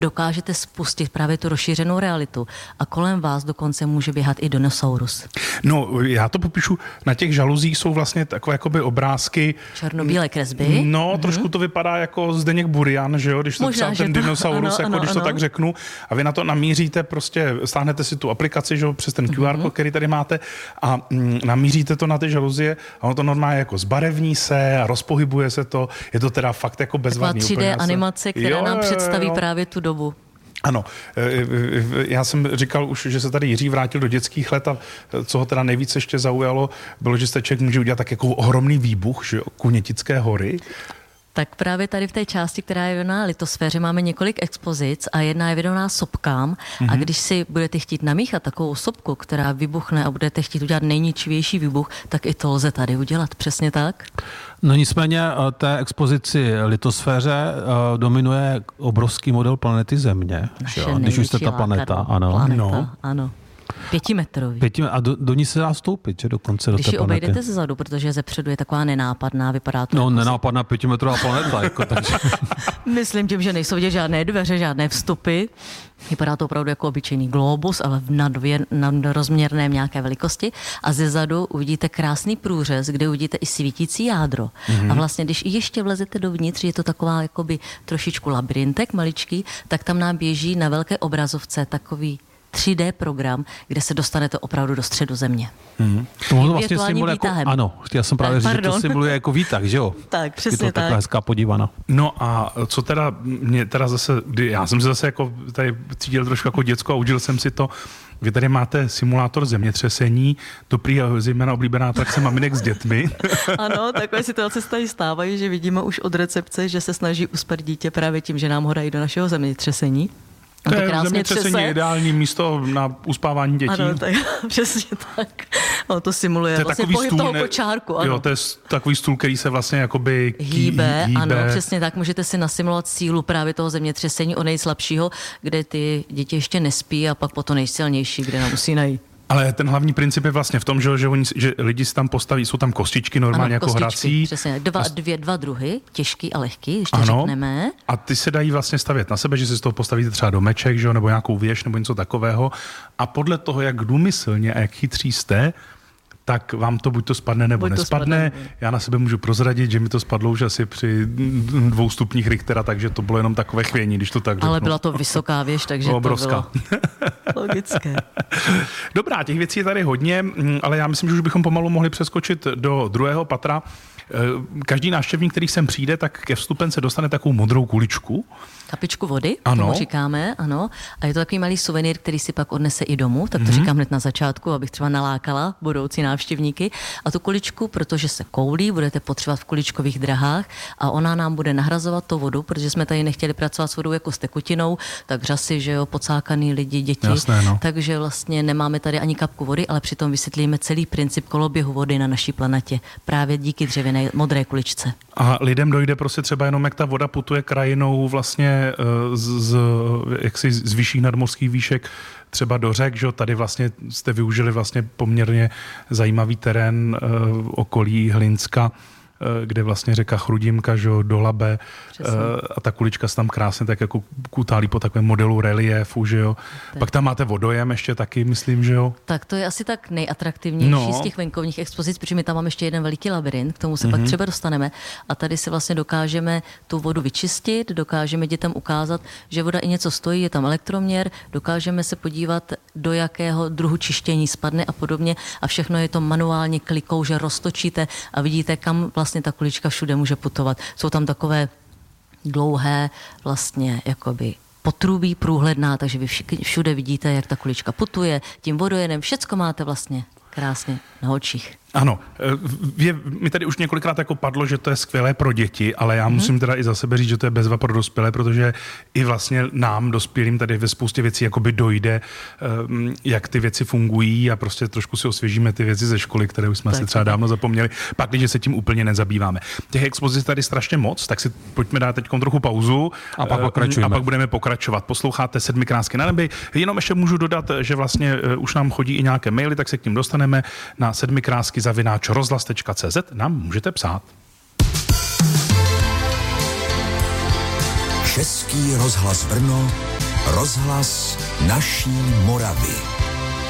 dokážete spustit právě tu rozšířenou realitu a kolem vás dokonce může běhat i dinosaurus. No, já to popíšu, na těch žaluzích jsou vlastně takové jakoby obrázky. Černobílé kresby. No, trošku to vypadá jako Zdeněk Burian, že jo, když to psal ten dinosaurus, ano, jako když to tak řeknu. A vy na to namíříte, prostě stáhnete si tu aplikaci, že jo, přes ten QR kód, který tady máte a namíříte to na ty žaluzie a ono to normálně jako zbarevní se a rozpohybuje se to. Je to teda fakt jako bezvadný. Taková 3D animace, která nám představí právě tu dobu. Ano, já jsem říkal už, že se tady Jiří vrátil do dětských let a co ho teda nejvíc ještě zaujalo, bylo, že jste člověk může udělat tak jako ohromný výbuch, že Kunětické hory. Tak právě tady v té části, která je věnovaná litosféře, máme několik expozic a jedna je věnovaná sopkám. A když si budete chtít namíchat takovou sopku, která vybuchne a budete chtít udělat nejničivější výbuch, tak i to lze tady udělat. Přesně tak? No nicméně té expozici litosféře dominuje obrovský model planety Země. Když už jste ta planeta, ano. 5metrový. A do ní se dá stoupit, že dokonce když do té planety. Když ji obejdete zezadu, protože zepředu je taková nenápadná, vypadá to... No, nenápadná 5metrová planeta, jako takže... Myslím tím, že nejsou vidět žádné dveře, žádné vstupy. Vypadá to opravdu jako obyčejný globus, ale v nadrozměrném nějaké velikosti. A zezadu uvidíte krásný průřez, kde uvidíte i svítící jádro. A vlastně, když ještě vlezete dovnitř, je to taková jakoby trošičku labirintek maličký, tak tam nám běží na velké obrazovce takový 3D program, kde se dostanete opravdu do středu Země. To vlastně simuluje jako, ano, chtěl jsem právě říct, že to simuluje jako výtah, že jo? Tak, přesně tak. Je to taková hezká podívaná. No a co teda, mě teda zase, já jsem se zase jako tady cítil trošku jako děcko a užil jsem si to. Vy tady máte simulátor zemětřesení, to prý zejména oblíbená atrakce maminek s dětmi. Ano, takové situace se tady stávají, že vidíme už od recepce, že se snaží uspat dítě právě tím, že nám ho dají do našeho zemětřesení. To je zemětřesení ideální místo na uspávání dětí. Ano, tak, přesně tak. On to simuluje to vlastně pohyb toho kočárku. Ano. Jo, to je takový stůl, který se vlastně jakoby hýbe. Ano, přesně tak. Můžete si nasimulovat sílu právě toho zemětřesení o nejslabšího, kde ty děti ještě nespí a pak po to nejsilnější, kde nám musí najít. Ale ten hlavní princip je vlastně v tom, že lidi si tam postaví, jsou tam kostičky normálně jako hrací. Přesně, dva druhy, těžký a lehký, když to řekneme. A ty se dají vlastně stavět na sebe, že si z toho postavíte třeba domeček, že jo, nebo nějakou věž, nebo něco takového. A podle toho, jak důmyslně a jak chytří jste, tak vám to buď to spadne, nebo nespadne. Já na sebe můžu prozradit, že mi to spadlo už asi při 2 stupních Richtera, takže to bylo jenom takové chvění, když to tak řeknu. Ale byla to vysoká věž, takže obrovská. To bylo logické. Dobrá, těch věcí je tady hodně, ale já myslím, že už bychom pomalu mohli přeskočit do druhého patra. Každý návštěvník, který sem přijde, tak ke vstupence dostane takovou modrou kuličku. Kapičku vody, tomu říkáme, ano. A je to takový malý suvenýr, který si pak odnese i domů, tak to říkám hned na začátku, abych třeba nalákala budoucí návštěvníky. A tu kuličku, protože se koulí, budete potřebovat v kuličkových drahách a ona nám bude nahrazovat tu vodu, protože jsme tady nechtěli pracovat s vodou jako s tekutinou, tak řasy, že jo, pocákaný lidi, děti. Jasné, no. Takže vlastně nemáme tady ani kapku vody, ale přitom vysvětlíme celý princip koloběhu vody na naší planetě. Právě díky dřevěné modré kuličce. A lidem dojde prostě třeba jenom, jak ta voda putuje krajinou vlastně z vyšších nadmořských výšek třeba do řek, že tady vlastně jste využili vlastně poměrně zajímavý terén okolí Hlinska, kde vlastně řeka Chrudimka, že do Labe a ta kulička se tam krásně tak jako kutálí po takovém modelu reliéfu, že jo. Tak. Pak tam máte vodojem ještě taky, myslím, že jo. Tak to je asi tak nejatraktivnější z těch venkovních expozic, protože my tam máme ještě jeden veliký labirint, k tomu se pak třeba dostaneme a tady si vlastně dokážeme tu vodu vyčistit, dokážeme dětem ukázat, že voda i něco stojí, je tam elektroměr, dokážeme se podívat, do jakého druhu čištění spadne a podobně a všechno je to manuálně klikou, že roztočíte a vidíte, kam vlastně ta kulička všude může putovat. Jsou tam takové dlouhé vlastně jakoby potrubí průhledná, takže vy všude vidíte, jak ta kulička putuje, tím vodojenem, všecko máte vlastně krásně na očích. Ano, mi tady už několikrát jako padlo, že to je skvělé pro děti, ale já musím teda i za sebe říct, že to je bezva pro dospělé, protože i vlastně nám, dospělým, tady ve spoustě věcí jakoby dojde, jak ty věci fungují a prostě trošku si osvěžíme ty věci ze školy, které už jsme si třeba dávno zapomněli, pak když se tím úplně nezabýváme. Těch expozic tady strašně moc, tak si pojďme dát teď trochu pauzu a pak pokračujeme. A pak budeme pokračovat. Posloucháte 7 krásky na nebi. Jenom ještě můžu dodat, že vlastně už nám chodí i nějaké maily, tak se k ním dostaneme na 7krásky@rozhlas.cz nám můžete psát. Český rozhlas Brno, Rozhlas naší Moravy.